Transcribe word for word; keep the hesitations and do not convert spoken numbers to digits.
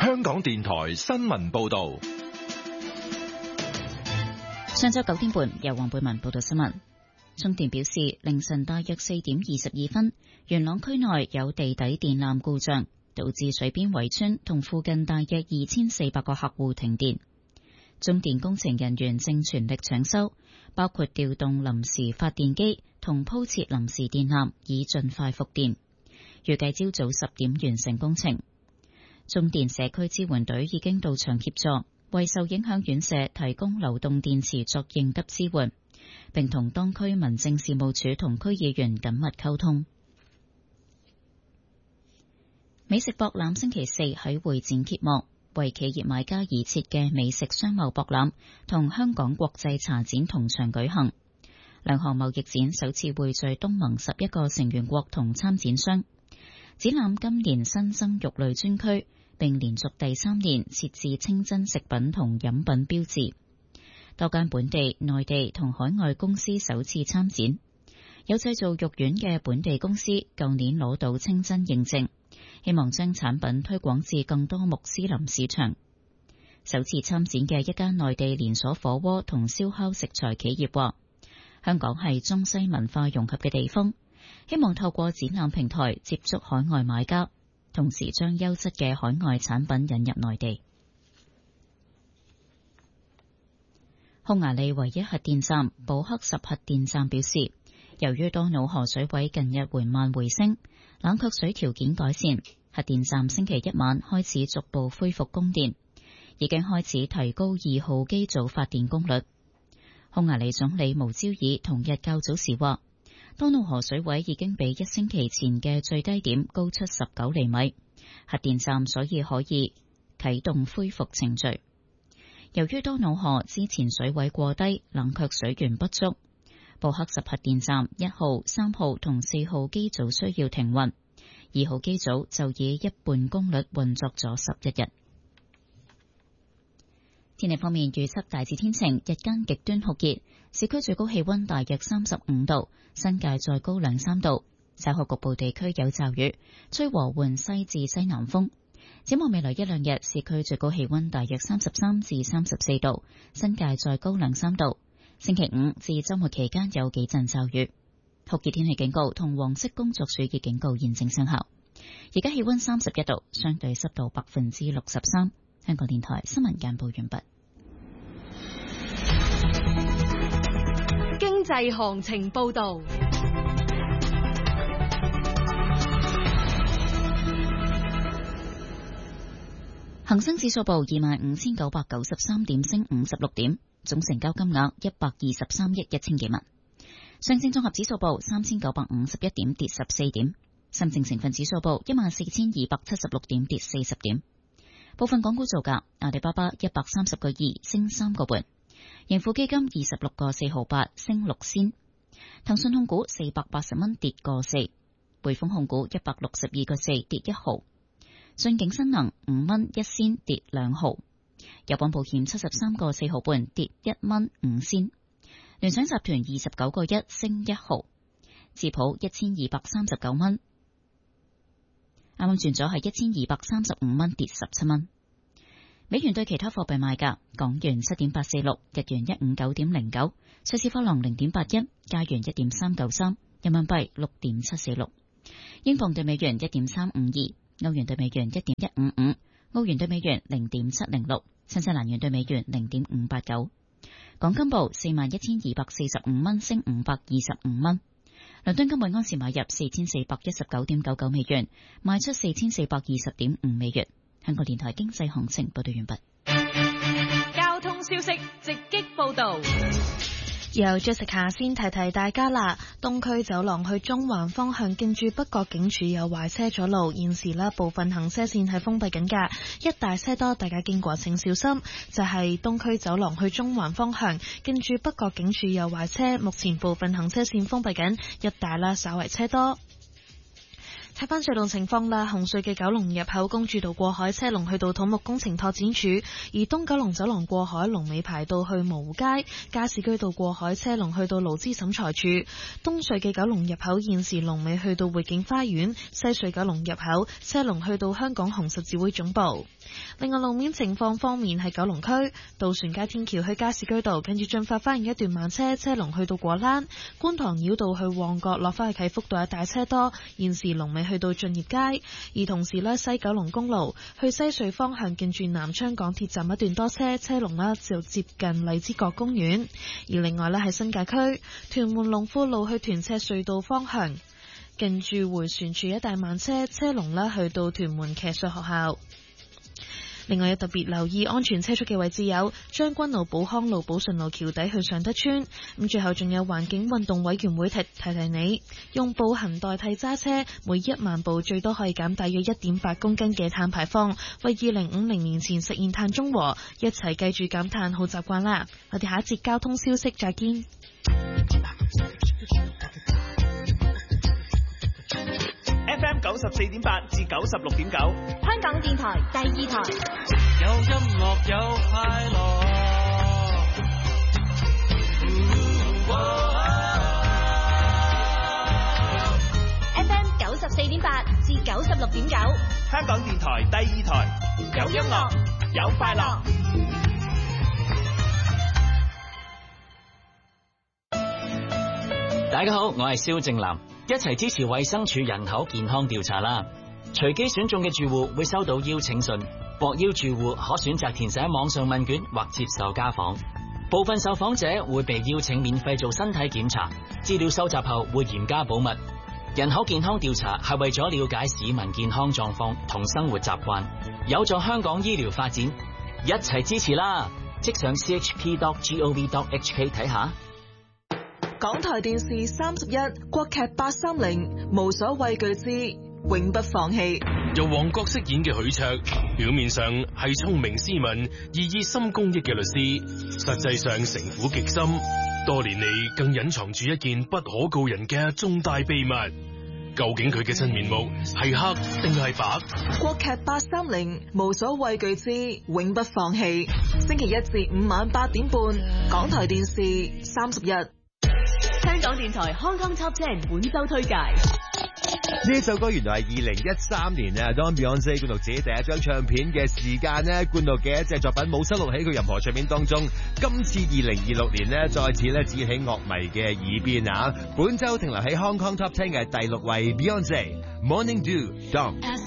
香港電台新聞報道。 上晝九點半，由黃貝文報道新聞。中電表示，凌晨大約四點二十二分，元朗區內有地底電纜故障，導致水邊圍村同附近大約二千四百個客戶停電。中電工程人員正全力搶修，包括調動臨時發電機同鋪設臨時電纜，以盡快復電。預計朝早十點完成工程。中電社區支援隊已經到場協助，為受影響院舍提供流動電池作應急支援，並同當區民政事務處同區議員緊密溝通。美食博覽星期四喺會展揭幕，為企業買家而設嘅美食商貿博覽同香港國際茶展同場舉行。兩項貿易展首次匯聚東盟十一個成員國同參展商。展覽今年新增肉類專區，並連續第三年設置清真食品同飲品標誌。多間本地、內地同海外公司首次參展。有製造肉丸嘅本地公司舊年攞到清真認證，希望將產品推廣至更多穆斯林市場。首次參展嘅一間內地連鎖火鍋同燒烤食材企業話，香港係中西文化融合嘅地方，希望透過展覽平台接觸海外買家，同時將優質嘅海外產品引入內地。匈牙利唯一核電站布克什核電站表示，由於多瑙河水位近日緩慢回升，冷卻水條件改善，核電站星期一晚開始逐步恢復供電，已經開始提高二號機組發電功率。匈牙利總理無焦爾同日較早時話，多瑙河水位已經比一星期前嘅最低點高出十九厘米，核電站所以可以啟動恢復程序。由於多瑙河之前水位過低，冷卻水源不足，布克什核電站一號、三號同四號機組需要停運，二號機組就以一半功率運作咗十一日。天氣方面預測大致天晴，日間極端酷熱，市區最高氣溫大約三十五度，新界再高兩三度。稍後局部地區有驟雨，吹和緩西至西南風。展望未來一兩日，市區最高氣溫大約三十三至三十四度，新界再高兩三度。星期五至周末期間有幾陣驟雨。酷熱天氣警告同黃色工作暑熱警告現正生效。而家氣溫三十一度，相對濕度百分之六十三。香港電台新聞簡報完畢。 經濟行情報道。 恒生指數報二萬五千九百九十三點，升五十六點，總成交金額一百二十三億一千幾萬。上證綜合指數報三千九百五十一點，跌十四點。深證成分指數報一萬四千二百七十六點，跌四十點。部分港股造價：阿里巴巴一百三十個二，升三個半；盈富基金二十六個四毫八，升六仙；騰訊控股四百八十蚊，跌個四；匯豐控股一百六十二個四，跌一毫；順景新能五蚊一仙，跌兩毫；友邦保險七十三個四毫半，跌一蚊五仙；聯想集團二十九個一，升一毫；智普一千二百三十九蚊。啱啱轉咗係一千二百三十五蚊，跌十七蚊。美元對其他貨幣賣價：港元七點八四六，日元一五九點零九，瑞士法郎零點八一，加元一點三九三，人民幣六點七四六，英鎊對美元一點三五二，歐元對美元一點一五五，澳元對美元零點七零六，新西蘭元對美元零點五八九。港金報四萬一千二百四十五蚊，升五百二十五蚊。倫敦金每安士買入四千四百一十九點九九美元，賣出四千四百二十點五美元。香港電台經濟行情報道完畢。 交通消息直擊報道。 由 Jessica 先提提大家啦，東區走廊去中環方向近住北角警署有壞車阻路，現時啦部分行車線係封閉緊噶，一大車多，大家經過請小心。就係、是、東區走廊去中環方向近住北角警署有壞車，目前部分行車線封閉緊，一大啦稍為車多。 睇翻隧道情況啦，紅隧嘅九龍入口公主道過海車龍去到土木工程拓展處，而東九龍走廊過海龍尾排到去蕪湖街，加士居道過海車龍去到勞資審裁處，東隧嘅九龍入口現時龍尾去到匯景花園，西隧九龍入口車龍去到香港紅十字會總部。另外路面情況方面係九龍區渡船街天橋去加士居道，跟住進發花園一段慢車，車龍去到果欄；觀塘繞道去旺角落翻去啟福道一帶車多，現時龍尾去到駿業街。而同時呢，西九龍公路去西隧方向近住南昌港鐵站一段多車，車龍呢就接近荔枝角公園。而另外呢，喺新界區屯門龍富路去屯赤隧道方向近住回旋處一帶慢車，車龍呢去到屯門騎術學校。另外有特別留意安全車速嘅位置有將軍路、寶康路、寶順路橋底去尚德村。咁最後仲有環境運動委員會提提提你，用步行代替揸車，每一萬步最多可以減大約一點八公斤嘅碳排放，為二零五零年前實現碳中和。一齊記住減碳好習慣啦！我哋下一節交通消息再見。 F M 九十四點八至九十六點九， 香港電台第二台。 有音樂有快樂。 F M 九十四點八至九十六點九， 香港電台第二台。有音樂，有快樂。 大家好，我係蕭正南。一齊支持衛生署人口健康調查啦！隨機選中嘅住戶會收到邀請信，獲邀住戶可選擇填寫網上問卷或接受家訪。部分受訪者會被邀請免費做身體檢查，資料收集後會嚴加保密。人口健康調查係為咗了解市民健康狀況同生活習慣，有助香港醫療發展，一齊支持啦！即上 c h p dot gov dot h k 睇下。 港台電視三十一國劇八三零無所畏懼之永不放棄， 由黃覺飾演嘅許卓，表面上係聰明斯文、而熱心公益嘅律師，實際上城府極深，多年嚟更隱藏住一件不可告人嘅重大秘密。究竟佢嘅真面目係黑定係白？ 國劇八三零無所畏懼之永不放棄，星期一至五晚八點半，港台電視三十一。 香港電台 Hong Kong Top Ten 本周推介， 呢首歌原來係二零一三年啊，當 Beyonce 灌錄自己第一張唱片嘅時間呢，灌錄嘅一隻作品冇收錄喺佢任何唱片當中。今次二零二六年呢，再次咧指喺樂迷嘅耳邊啊。本周停留喺 Hong Kong Top Ten 嘅第六位 Beyonce Morning Dew Dawn。